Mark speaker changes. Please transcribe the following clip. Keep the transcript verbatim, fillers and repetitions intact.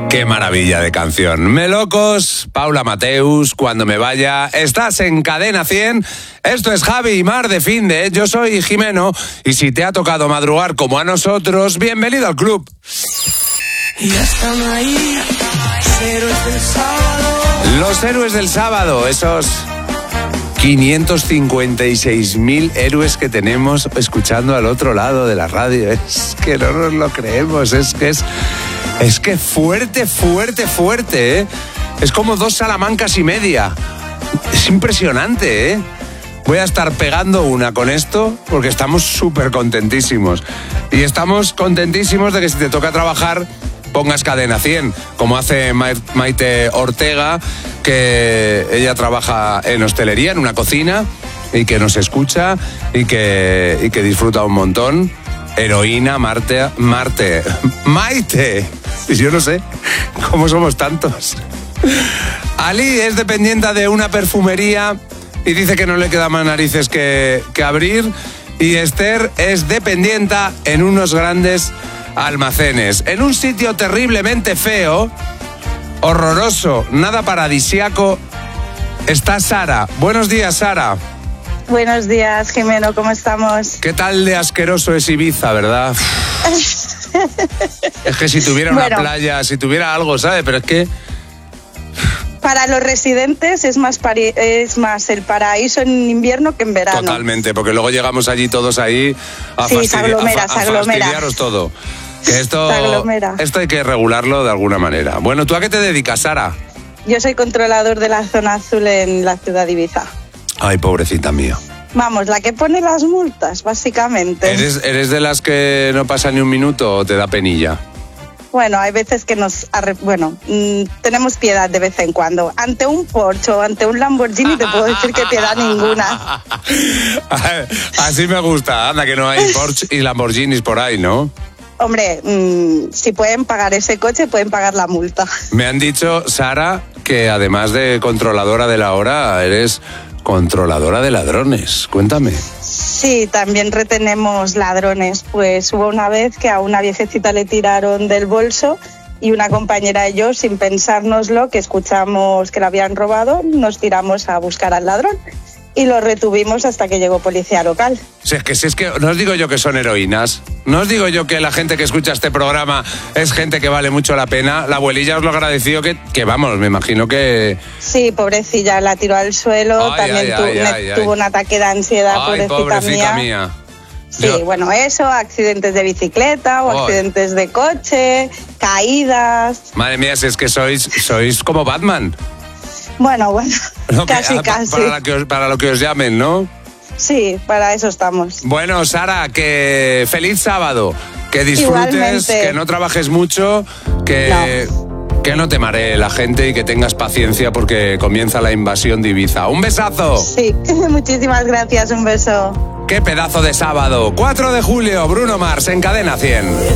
Speaker 1: Qué maravilla de canción. Melocos, Paula Mateus, Cuando me vaya. Estás en Cadena cien. Esto es Javi y Mar de Finde. Yo soy Jimeno. Y si te ha tocado madrugar como a nosotros, bienvenido al club.
Speaker 2: Y ya están ahí, héroes del sábado.
Speaker 1: Los héroes del sábado, esos quinientos cincuenta y seis mil héroes que tenemos escuchando al otro lado de la radio. Es que no nos lo creemos, es que es... Es que fuerte, fuerte, fuerte, ¿eh? Es como dos salamancas y media. Es impresionante, ¿eh? Voy a estar pegando una con esto porque estamos súper contentísimos. Y estamos contentísimos de que si te toca trabajar pongas Cadena cien, como hace Maite Ortega, que ella trabaja en hostelería, en una cocina, y que nos escucha y que, y que disfruta un montón. Heroína, Marte, Marte, Maite. Yo no sé cómo somos tantos. Ali es dependiente de una perfumería y dice que no le queda más narices que, que abrir. Y Esther es dependienta en unos grandes almacenes. En un sitio terriblemente feo, horroroso, nada paradisíaco, está Sara. Buenos días, Sara.
Speaker 3: Buenos días, Jimeno, ¿cómo estamos?
Speaker 1: ¿Qué tal de asqueroso es Ibiza, verdad? Es que si tuviera una bueno, playa, si tuviera algo, ¿sabes? Pero es que...
Speaker 3: Para los residentes es más, pari- es más el paraíso en invierno que en verano.
Speaker 1: Totalmente, porque luego llegamos allí todos ahí a,
Speaker 3: sí,
Speaker 1: fastidi-
Speaker 3: se aglomera,
Speaker 1: a, fa-
Speaker 3: se
Speaker 1: a
Speaker 3: aglomera.
Speaker 1: fastidiaros todo. Que esto,
Speaker 3: se aglomera.
Speaker 1: Esto hay que regularlo de alguna manera. Bueno, ¿tú a qué te dedicas, Sara?
Speaker 3: Yo soy controlador de la zona azul en la ciudad de Ibiza.
Speaker 1: Ay, pobrecita mía.
Speaker 3: Vamos, la que pone las multas, básicamente.
Speaker 1: ¿Eres, ¿Eres de las que no pasa ni un minuto o te da penilla?
Speaker 3: Bueno, hay veces que nos... Arre... Bueno, mmm, tenemos piedad de vez en cuando. Ante un Porsche o ante un Lamborghini te puedo decir que piedad ninguna.
Speaker 1: Así me gusta. Anda, que no hay Porsche y Lamborghinis por ahí, ¿no?
Speaker 3: Hombre, mmm, si pueden pagar ese coche, pueden pagar la multa.
Speaker 1: Me han dicho, Sara, que además de controladora de la hora, eres... controladora de ladrones. Cuéntame.
Speaker 3: Sí, también retenemos ladrones. Pues hubo una vez que a una viejecita le tiraron del bolso y una compañera y yo, sin pensárnoslo, que escuchamos que la habían robado, nos tiramos a buscar al ladrón y lo retuvimos hasta que llegó policía local.
Speaker 1: Si es que, si es que no os digo yo que son heroínas, no os digo yo que la gente que escucha este programa es gente que vale mucho la pena. La abuelilla os lo agradeció que, que vamos, me imagino que...
Speaker 3: Sí, pobrecilla, la tiró al suelo,
Speaker 1: ay,
Speaker 3: también
Speaker 1: ay,
Speaker 3: tu,
Speaker 1: ay, ay,
Speaker 3: tuvo
Speaker 1: ay.
Speaker 3: un ataque de ansiedad,
Speaker 1: ay,
Speaker 3: pobrecita,
Speaker 1: pobrecita mía.
Speaker 3: mía. Sí,
Speaker 1: yo...
Speaker 3: bueno, eso, accidentes de bicicleta o
Speaker 1: oh.
Speaker 3: accidentes de coche, caídas...
Speaker 1: Madre mía, si es que sois, sois como Batman.
Speaker 3: Bueno, bueno,
Speaker 1: Lo que,
Speaker 3: casi,
Speaker 1: a,
Speaker 3: casi.
Speaker 1: Para, la que os, para lo que os llamen, ¿no?
Speaker 3: Sí, para eso estamos.
Speaker 1: Bueno, Sara, que feliz sábado, que disfrutes,
Speaker 3: igualmente.
Speaker 1: Que no trabajes mucho, que no. que no te maree la gente y que tengas paciencia porque comienza la invasión de Ibiza. ¡Un besazo!
Speaker 3: Sí, muchísimas gracias, un beso.
Speaker 1: ¡Qué pedazo de sábado! cuatro de julio, Bruno Mars en Cadena cien.